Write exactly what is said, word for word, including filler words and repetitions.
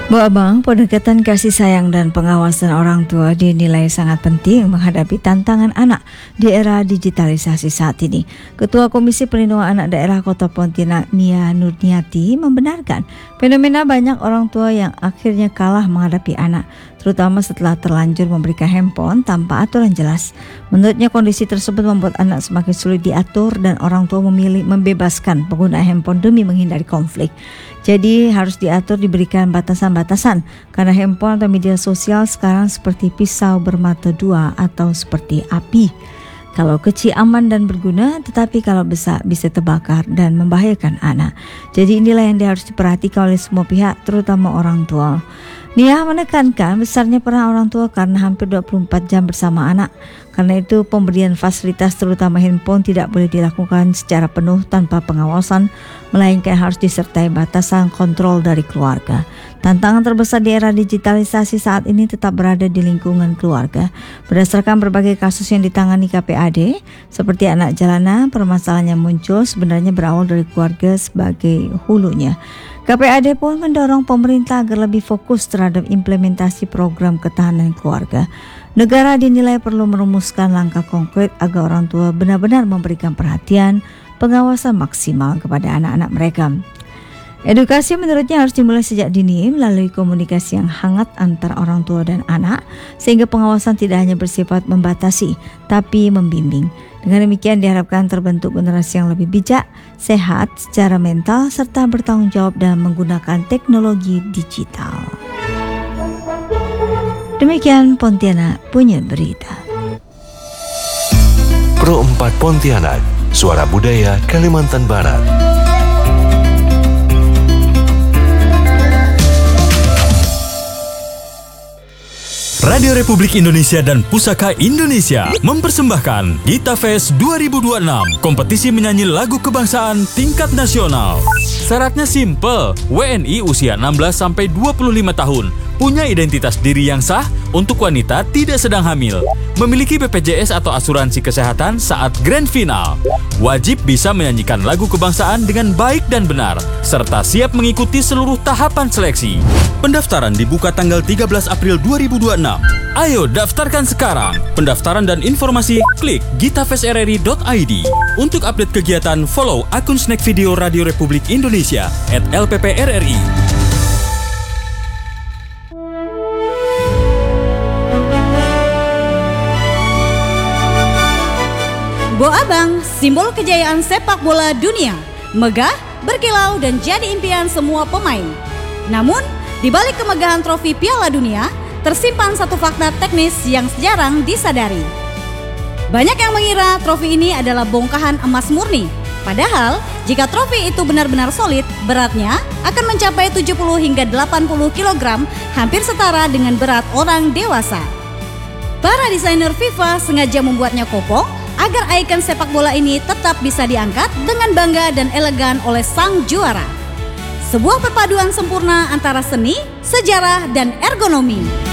Bu Abang, pendekatan kasih sayang dan pengawasan orang tua dinilai sangat penting menghadapi tantangan anak di era digitalisasi saat ini. Ketua Komisi Perlindungan Anak Daerah Kota Pontianak, Nia Nurniati, membenarkan fenomena banyak orang tua yang akhirnya kalah menghadapi anak, terutama setelah terlanjur memberikan handphone tanpa aturan jelas. Menurutnya, kondisi tersebut membuat anak semakin sulit diatur dan orang tua memilih membebaskan pengguna handphone demi menghindari konflik. Jadi harus diatur, diberikan batasan-batasan, karena handphone atau media sosial sekarang seperti pisau bermata dua atau seperti api. Kalau kecil aman dan berguna, tetapi kalau besar bisa terbakar dan membahayakan anak. Jadi inilah yang harus diperhatikan oleh semua pihak, terutama orang tua. Nia menekankan besarnya peran orang tua karena hampir dua puluh empat jam bersama anak. Karena itu pemberian fasilitas terutama handphone tidak boleh dilakukan secara penuh tanpa pengawasan, melainkan harus disertai batasan kontrol dari keluarga. Tantangan terbesar di era digitalisasi saat ini tetap berada di lingkungan keluarga. Berdasarkan berbagai kasus yang ditangani K P A D, seperti anak jalanan, permasalahan yang muncul sebenarnya berawal dari keluarga sebagai hulunya. K P A D pun mendorong pemerintah agar lebih fokus terhadap implementasi program ketahanan keluarga. Negara dinilai perlu merumuskan langkah konkret agar orang tua benar-benar memberikan perhatian, pengawasan maksimal kepada anak-anak mereka. Edukasi menurutnya harus dimulai sejak dini melalui komunikasi yang hangat antara orang tua dan anak, sehingga pengawasan tidak hanya bersifat membatasi, tapi membimbing. Dengan demikian diharapkan terbentuk generasi yang lebih bijak, sehat secara mental, serta bertanggung jawab dalam menggunakan teknologi digital. Demikian Pontianak punya berita. Pro empat Pontianak, suara budaya Kalimantan Barat. Radio Republik Indonesia dan Pusaka Indonesia mempersembahkan Gita Fest dua ribu dua puluh enam, kompetisi menyanyi lagu kebangsaan tingkat nasional. Syaratnya simple, W N I usia enam belas sampai dua puluh lima tahun, punya identitas diri yang sah, untuk wanita tidak sedang hamil, memiliki B P J S atau asuransi kesehatan saat grand final, wajib bisa menyanyikan lagu kebangsaan dengan baik dan benar, serta siap mengikuti seluruh tahapan seleksi. Pendaftaran dibuka tanggal tiga belas April dua ribu dua puluh enam. Ayo daftarkan sekarang. Pendaftaran dan informasi klik gitafest r r i dot i d. Untuk update kegiatan, follow akun Snack Video Radio Republik Indonesia at L P P R R I. Bo Abang, simbol kejayaan sepak bola dunia, megah, berkilau dan jadi impian semua pemain. Namun, di balik kemegahan trofi Piala Dunia, tersimpan satu fakta teknis yang jarang disadari. Banyak yang mengira trofi ini adalah bongkahan emas murni. Padahal, jika trofi itu benar-benar solid, beratnya akan mencapai tujuh puluh hingga delapan puluh kilogram, hampir setara dengan berat orang dewasa. Para desainer FIFA sengaja membuatnya kopong agar ikon sepak bola ini tetap bisa diangkat dengan bangga dan elegan oleh sang juara. Sebuah perpaduan sempurna antara seni, sejarah, dan ergonomi.